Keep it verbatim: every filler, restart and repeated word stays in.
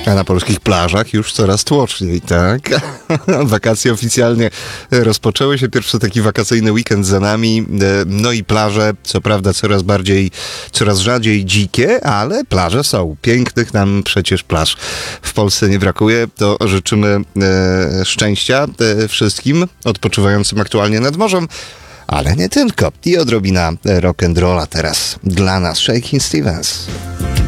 A na polskich plażach już coraz tłoczniej, tak? Wakacje oficjalnie rozpoczęły się. Pierwszy taki wakacyjny weekend za nami. No i plaże, co prawda coraz bardziej, coraz rzadziej dzikie, ale plaże są. Pięknych nam przecież plaż w Polsce nie brakuje. To życzymy e, szczęścia e, wszystkim odpoczywającym aktualnie nad morzem. Ale nie tylko. I odrobina rock'n'rolla teraz dla nas. Shakin' Stevens.